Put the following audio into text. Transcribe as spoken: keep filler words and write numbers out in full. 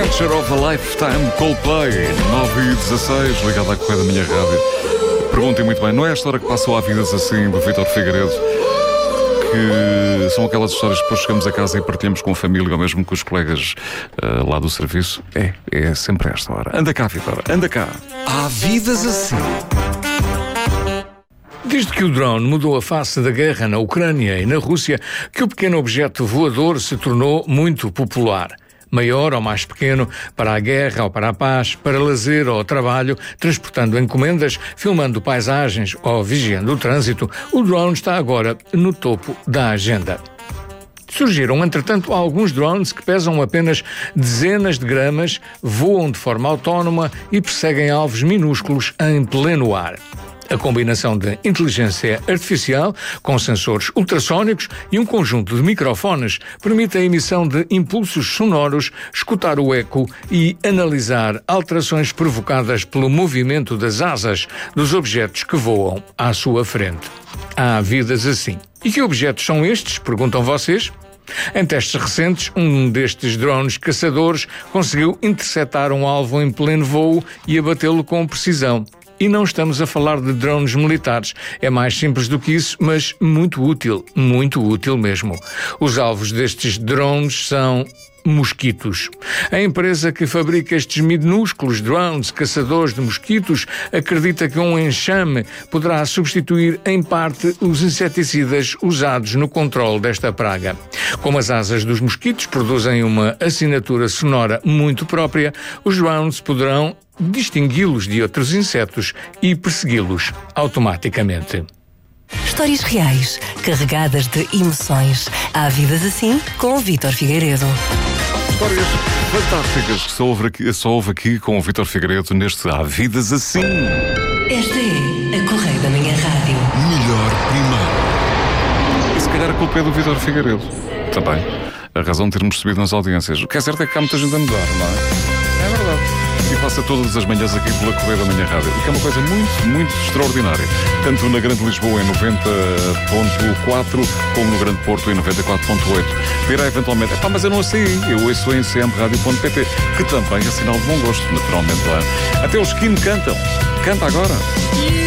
Adventure of a Lifetime, Coldplay, nove e dezasseis, ligado à correia da minha rádio. Perguntem muito bem, não é a história que passou há vidas assim, do Vítor Figueiredo, que são aquelas histórias que depois chegamos a casa e partilhamos com a família ou mesmo com os colegas uh, lá do serviço? É, é sempre esta hora. Anda cá, Vítor, anda cá. Há vidas assim. Desde que o drone mudou a face da guerra na Ucrânia e na Rússia, que o pequeno objeto voador se tornou muito popular. Maior ou mais pequeno, para a guerra ou para a paz, para lazer ou trabalho, transportando encomendas, filmando paisagens ou vigiando o trânsito, o drone está agora no topo da agenda. Surgiram, entretanto, alguns drones que pesam apenas dezenas de gramas, voam de forma autónoma e perseguem alvos minúsculos em pleno ar. A combinação de inteligência artificial, com sensores ultrassónicos e um conjunto de microfones, permite a emissão de impulsos sonoros, escutar o eco e analisar alterações provocadas pelo movimento das asas dos objetos que voam à sua frente. Há vidas assim. E que objetos são estes? Perguntam vocês? Em testes recentes, um destes drones caçadores conseguiu interceptar um alvo em pleno voo e abatê-lo com precisão. E não estamos a falar de drones militares. É mais simples do que isso, mas muito útil, muito útil mesmo. Os alvos destes drones são mosquitos. A empresa que fabrica estes minúsculos drones caçadores de mosquitos acredita que um enxame poderá substituir em parte os inseticidas usados no controle desta praga. Como as asas dos mosquitos produzem uma assinatura sonora muito própria, os drones poderão distingui-los de outros insetos e persegui-los automaticamente. Histórias reais, carregadas de emoções. Há vidas assim com o Vítor Figueiredo. Histórias fantásticas que só houve aqui, só houve aqui com o Vítor Figueiredo neste Há Vidas Assim. Esta é a Correia da Manhã Rádio. Melhor primeiro. E se calhar a culpa é do Vítor Figueiredo também. A razão de termos subido nas audiências. O que é certo é que há muita gente a mudar, não é? É verdade. E passa todas as manhãs aqui pela Correia da Manhã Rádio, o que é uma coisa muito, muito extraordinária. Tanto na Grande Lisboa em noventa ponto quatro, como no Grande Porto em noventa e quatro ponto oito. Dirá eventualmente, pá, mas eu não sei, eu ouço em c m radio ponto p t, que também é sinal de bom gosto, naturalmente, lá. Até os Skin cantam. Canta agora.